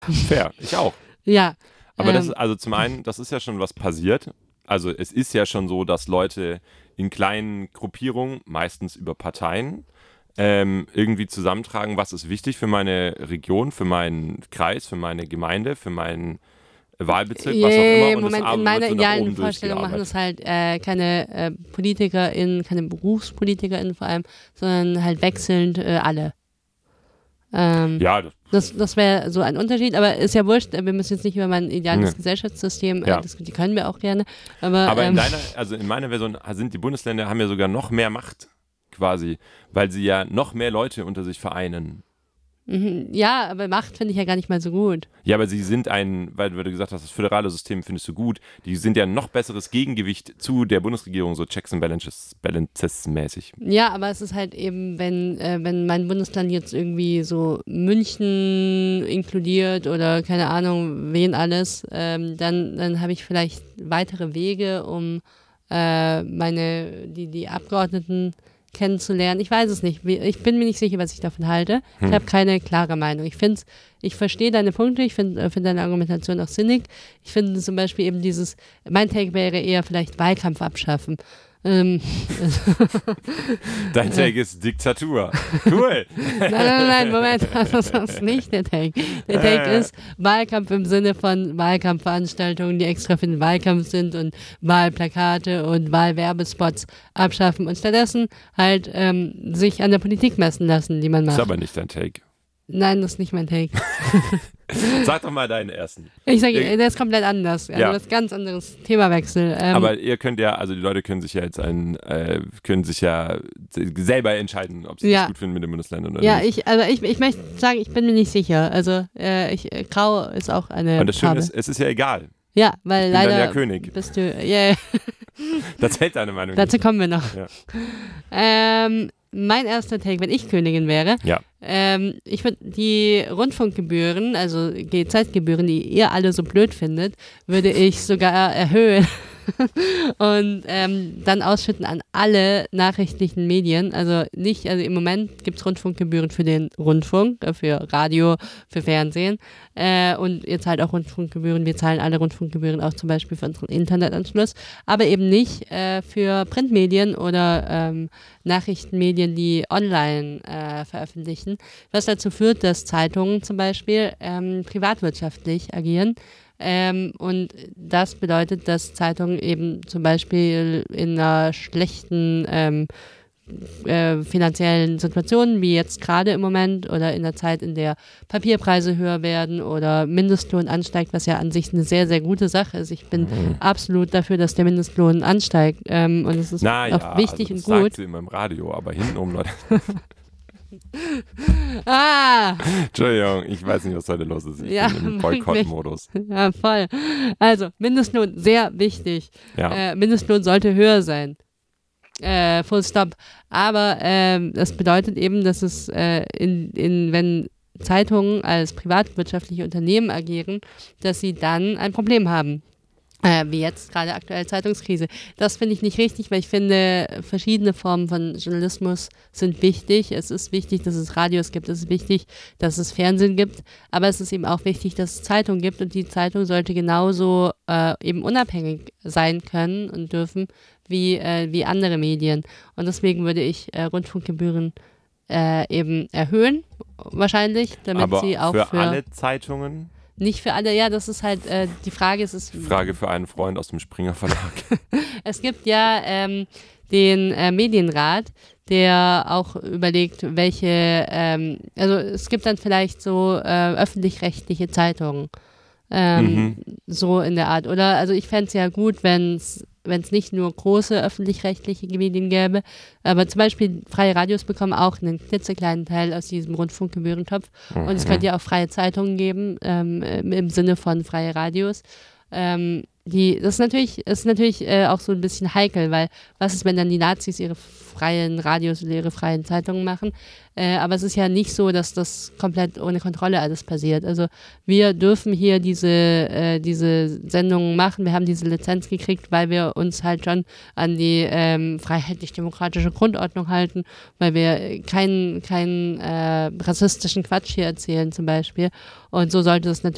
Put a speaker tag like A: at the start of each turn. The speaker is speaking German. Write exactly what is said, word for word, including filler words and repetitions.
A: Fair, ich auch.
B: Ja.
A: Aber
B: ähm,
A: das ist, also zum einen, das ist ja schon was passiert. Also es ist ja schon so, dass Leute in kleinen Gruppierungen, meistens über Parteien, ähm, irgendwie zusammentragen, was ist wichtig für meine Region, für meinen Kreis, für meine Gemeinde, für meinen Wahlbezirk, was auch immer. Und
B: Moment,
A: das
B: in
A: wird
B: meiner
A: so nach
B: idealen
A: oben
B: Vorstellung machen
A: durchgearbeitet.
B: das halt äh, keine äh, PolitikerInnen, keine BerufspolitikerInnen vor allem, sondern halt wechselnd äh, alle. Ähm,
A: Ja, das,
B: das das wäre so ein Unterschied, aber ist ja wurscht, wir müssen jetzt nicht über mein ideales
A: ne.
B: Gesellschaftssystem äh,
A: Ja.
B: diskutieren, können wir auch gerne. Aber,
A: Aber in
B: ähm,
A: deiner, also in meiner Version sind die Bundesländer haben ja sogar noch mehr Macht quasi, weil sie ja noch mehr Leute unter sich vereinen.
B: mhm, ja, aber Macht finde ich ja gar nicht mal so gut.
A: Ja, aber sie sind ein, weil du gesagt hast, das föderale System findest du gut, die sind ja ein noch besseres Gegengewicht zu der Bundesregierung, so Checks and Balances, Balances mäßig.
B: Ja, aber es ist halt eben, wenn, äh, wenn mein Bundesland jetzt irgendwie so München inkludiert oder keine Ahnung, wen alles, ähm, dann, dann habe ich vielleicht weitere Wege, um äh, meine, die, die Abgeordneten kennenzulernen. Ich weiß es nicht. Wie- Ich bin mir nicht sicher, was ich davon halte. Ich
A: Hm.
B: habe keine klare Meinung. Ich finde, ich verstehe deine Punkte, ich finde äh, find deine Argumentation auch sinnig. Ich finde zum Beispiel eben dieses, mein Take wäre eher vielleicht Wahlkampf abschaffen. Ähm,
A: Dein Take ist Diktatur. Cool.
B: Nein, nein, nein, Moment, das ist nicht der Take. Der Take
A: Äh.
B: ist Wahlkampf im Sinne von Wahlkampfveranstaltungen, die extra für den Wahlkampf sind und Wahlplakate und Wahlwerbespots abschaffen und stattdessen halt ähm, sich an der Politik messen lassen, die man
A: Ist
B: macht.
A: aber nicht dein Take.
B: Nein, das ist nicht mein Take.
A: Sag doch mal deinen ersten.
B: Ich sage,
A: Ja.
B: der ist komplett anders. Also
A: Ja.
B: das ist ganz anderes Themawechsel. Ähm,
A: Aber ihr könnt ja, also die Leute können sich ja jetzt ein, äh, können sich ja selber entscheiden, ob sie
B: Ja.
A: das gut finden mit den Bundesländern oder
B: ja,
A: nicht.
B: ich, also ich, ich möchte sagen, ich bin mir nicht sicher. Also äh, ich, äh, Grau ist auch eine
A: Und das Schöne
B: Farbe.
A: ist, es ist ja egal.
B: Ja, weil
A: Ich bin dann
B: leider
A: der König.
B: bist du, yeah,
A: Das hält deine Meinung
B: dazu
A: nicht.
B: kommen wir noch.
A: Ja.
B: Ähm, mein erster Take, wenn ich Königin wäre,
A: Ja.
B: ähm, ich würde die Rundfunkgebühren, also G Z-Gebühren, die ihr alle so blöd findet, würde ich sogar erhöhen und ähm, dann ausschütten an alle nachrichtlichen Medien. Also nicht, also im Moment gibt es Rundfunkgebühren für den Rundfunk, äh, für Radio, für Fernsehen äh, und ihr zahlt auch Rundfunkgebühren. Wir zahlen alle Rundfunkgebühren auch zum Beispiel für unseren Internetanschluss, aber eben nicht äh, für Printmedien oder ähm, Nachrichtenmedien, die online äh, veröffentlichen, was dazu führt, dass Zeitungen zum Beispiel ähm, privatwirtschaftlich agieren. Ähm, und das bedeutet, dass Zeitungen eben zum Beispiel in einer schlechten ähm, äh, finanziellen Situation, wie jetzt gerade im Moment oder in der Zeit, in der Papierpreise höher werden oder Mindestlohn ansteigt, was ja an sich eine sehr, sehr gute Sache ist. Ich bin
A: Mhm.
B: absolut dafür, dass der Mindestlohn ansteigt ähm, und es ist
A: Naja,
B: auch wichtig
A: also
B: und
A: das
B: gut.
A: sagt sie immer im Radio, aber hintenrum, Leute.
B: Ah!
A: Entschuldigung, ich weiß nicht, was heute los ist. Ich
B: Ja,
A: bin im
B: wirklich.
A: Boykott-Modus.
B: Ja, voll. Also, Mindestlohn, sehr wichtig.
A: Ja.
B: Äh, Mindestlohn sollte höher sein. Äh, full stop. Aber ähm, das bedeutet eben, dass es, äh, in, in, wenn Zeitungen als privatwirtschaftliche Unternehmen agieren, dass sie dann ein Problem haben. Äh, wie jetzt gerade aktuell Zeitungskrise. Das finde ich nicht richtig, weil ich finde, verschiedene Formen von Journalismus sind wichtig. Es ist wichtig, dass es Radios gibt, es ist wichtig, dass es Fernsehen gibt, aber es ist eben auch wichtig, dass es Zeitungen gibt und die Zeitung sollte genauso äh, eben unabhängig sein können und dürfen wie, äh, wie andere Medien. Und deswegen würde ich äh, Rundfunkgebühren äh, eben erhöhen, wahrscheinlich, damit
A: aber
B: sie auch
A: für,
B: für,
A: alle Zeitungen,
B: nicht für alle, ja, das ist halt äh, die Frage, es ist
A: Frage für einen Freund aus dem Springer Verlag.
B: Es gibt ja ähm, den äh, Medienrat, der auch überlegt, welche, ähm, also es gibt dann vielleicht so äh, öffentlich-rechtliche Zeitungen, ähm,
A: Mhm.
B: so in der Art. Oder, also ich fände es ja gut, wenn es wenn es nicht nur große öffentlich-rechtliche Medien gäbe, aber zum Beispiel freie Radios bekommen auch einen klitzekleinen Teil aus diesem Rundfunkgebührentopf. Und es könnte ja auch freie Zeitungen geben, ähm, im im Sinne von freie Radios. Ähm, die, das ist natürlich, ist natürlich äh, auch so ein bisschen heikel, weil was ist, wenn dann die Nazis ihre freien Radios oder ihre freien Zeitungen machen? Äh, aber es ist ja nicht so, dass das komplett ohne Kontrolle alles passiert. Also wir dürfen hier diese, äh, diese Sendungen machen. Wir haben diese Lizenz gekriegt, weil wir uns halt schon an die ähm, freiheitlich-demokratische Grundordnung halten, weil wir keinen keinen äh, rassistischen Quatsch hier erzählen zum Beispiel. Und so sollte es natürlich